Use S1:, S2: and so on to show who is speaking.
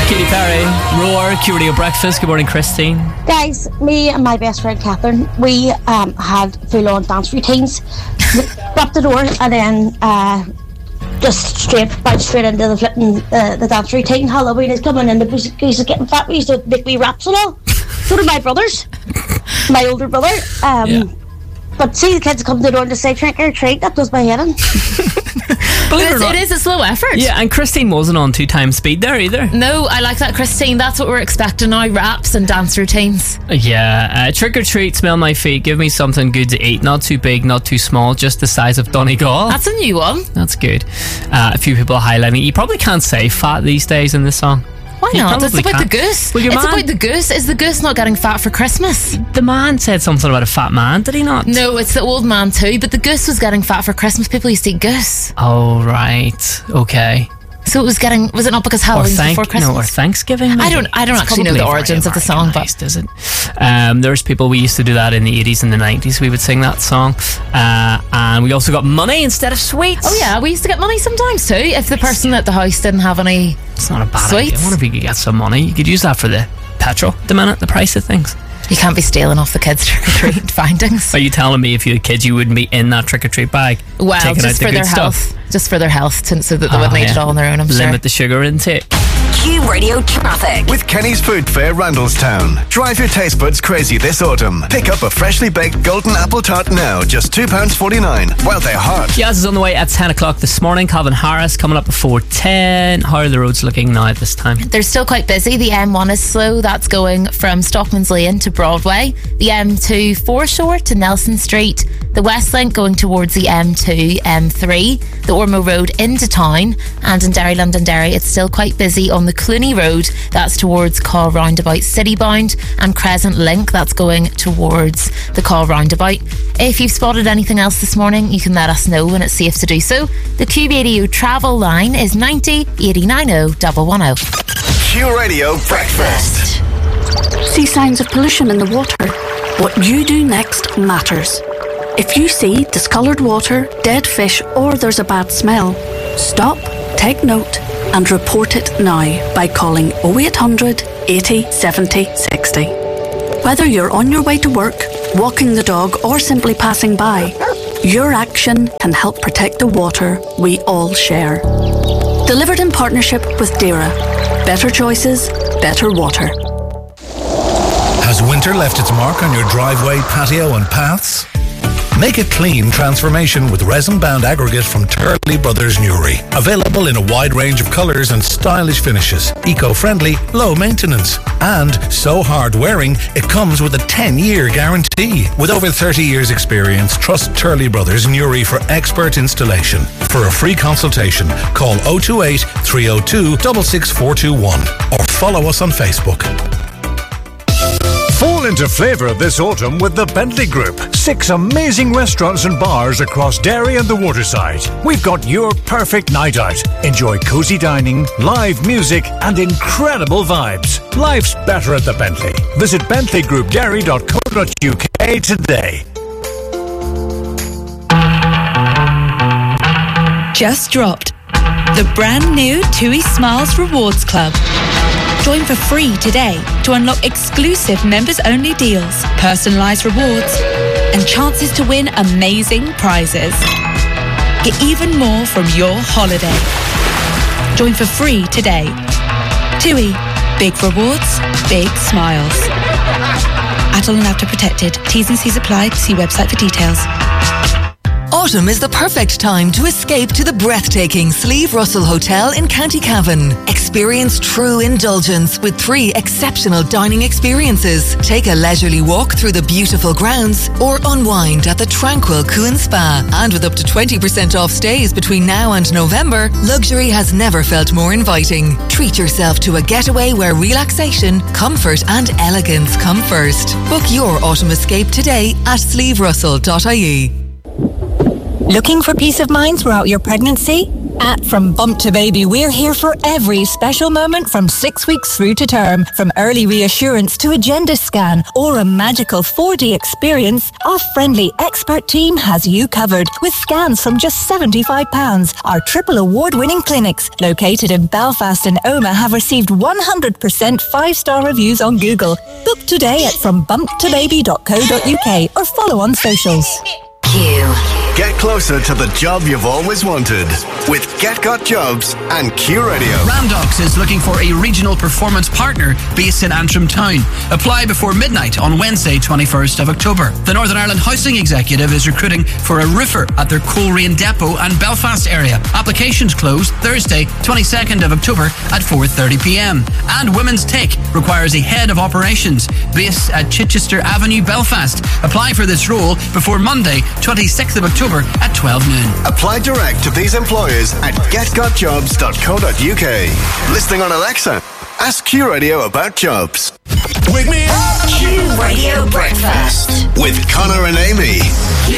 S1: Katy Perry, Roar, Q-Radio Breakfast. Good morning, Christine.
S2: Guys, me and my best friend Catherine, we had full-on dance routines. Up the door and then just straight into the flipping the dance routine. Halloween is coming and the music is getting fat. We used to make wee raps and all. So did my brothers, my older brother. But see the kids come to the door and just say trick or treat. That does my head in.
S3: It is a slow effort.
S1: Yeah, and Christine wasn't on 2x speed there either.
S3: No, I like that, Christine. That's what we're expecting now, raps and dance routines.
S1: Yeah, trick or treat, smell my feet, give me something good to eat. Not too big, not too small, just the size of Donegal.
S3: That's a new one.
S1: That's good. A few people highlighting. You probably can't say fat these days in this song.
S3: Why not? It's about the goose.
S1: Well,
S3: it's about the goose. Is the goose not getting fat for Christmas?
S1: The man said something about a fat man, did he not?
S3: No, it's the old man too, but the goose was getting fat for Christmas. People used to eat goose.
S1: Oh, right. Okay.
S3: So was it not because Halloween's before Christmas?
S1: No, or Thanksgiving maybe?
S3: I don't actually know the origins of the song, but
S1: is it? There's people, we used to do that in the 80s and the 90s. We would sing that song. And we also got money instead of sweets.
S3: Oh yeah, we used to get money sometimes too. If the person at the house didn't have any
S1: It's not a bad
S3: sweets.
S1: idea. What if you could get some money? You could use that for the petrol at the minute, the price of things.
S3: You can't be stealing off the kids' trick-or-treat findings.
S1: Are you telling me if you had kids you wouldn't be in that trick-or-treat bag?
S3: Well, just for their health. Just for their health, so that they wouldn't eat it all on their own, I'm sure.
S1: Limit the sugar intake.
S4: Q Radio Traffic.
S5: With Kenny's Food Fair Randallstown. Drive your taste buds crazy this autumn. Pick up a freshly baked golden apple tart now, just £2.49, while they're hot.
S1: Jazz is on the way at 10 o'clock this morning. Calvin Harris coming up before 10. How are the roads looking now at this time?
S3: They're still quite busy. The M1 is slow. That's going from Stockman's Lane to Broadway. The M2 Foreshore to Nelson Street. The West Link going towards the M2, M3. The Ormo Road into town. And in Derry, Londonderry, it's still quite busy on the Cluny Road. That's towards Call Roundabout Citybound. And Crescent Link, that's going towards the Call Roundabout. If you've spotted anything else this morning, you can let us know when it's safe to do so. The Q Radio travel line is 90 89 110.
S5: Q Radio Breakfast.
S6: See signs of pollution in the water? What you do next matters. If you see discoloured water, dead fish, or there's a bad smell, stop, take note, and report it now by calling 0800 80 70 60. Whether you're on your way to work, walking the dog, or simply passing by, your action can help protect the water we all share. Delivered in partnership with DERA. Better choices, better water.
S7: Has winter left its mark on your driveway, patio and paths? Make a clean transformation with resin-bound aggregate from Turley Brothers Newry. Available in a wide range of colours and stylish finishes. Eco-friendly, low maintenance. And so hard-wearing, it comes with a 10-year guarantee. With over 30 years' experience, trust Turley Brothers Newry for expert installation. For a free consultation, call 028 302 66421 or follow us on Facebook.
S8: Fall into flavour this autumn with the Bentley Group. 6 amazing restaurants and bars across Derry and the Waterside. We've got your perfect night out. Enjoy cosy dining, live music and incredible vibes. Life's better at the Bentley. Visit bentleygroupderry.co.uk today.
S9: Just dropped. The brand new TUI Smiles Rewards Club. Join for free today to unlock exclusive members-only deals, personalised rewards, and chances to win amazing prizes. Get even more from your holiday. Join for free today. TUI. Big rewards, big smiles. Adult and after protected. T's and C's apply. See website for details.
S4: Autumn is the perfect time to escape to the breathtaking Slieve Russell Hotel in County Cavan. Experience true indulgence with 3 exceptional dining experiences. Take a leisurely walk through the beautiful grounds or unwind at the tranquil Cuan Spa. And with up to 20% off stays between now and November, luxury has never felt more inviting. Treat yourself to a getaway where relaxation, comfort and elegance come first. Book your autumn escape today at slieverussell.ie.
S10: Looking for peace of mind throughout your pregnancy? At From Bump to Baby, we're here for every special moment from 6 weeks through to term. From early reassurance to a gender scan or a magical 4D experience, our friendly expert team has you covered with scans from just £75. Our triple award-winning clinics, located in Belfast and Omagh, have received 100% 5-star reviews on Google. Book today at frombumptobaby.co.uk or follow on socials.
S5: Q. Get closer to the job you've always wanted with Get Got Jobs and Q Radio.
S11: Randox is looking for a regional performance partner based in Antrim Town. Apply before midnight on Wednesday, 21st of October. The Northern Ireland Housing Executive is recruiting for a roofer at their Coleraine Depot and Belfast area. Applications close Thursday, 22nd of October at 4:30pm. And Women's Take requires a head of operations based at Chichester Avenue, Belfast. Apply for this role before Monday, 26th of October at 12 noon.
S5: Apply direct to these employers at getgotjobs.co.uk. Listening on Alexa, ask Q Radio about jobs.
S12: Wake me up! Q Radio Breakfast
S5: With Connor and Amy.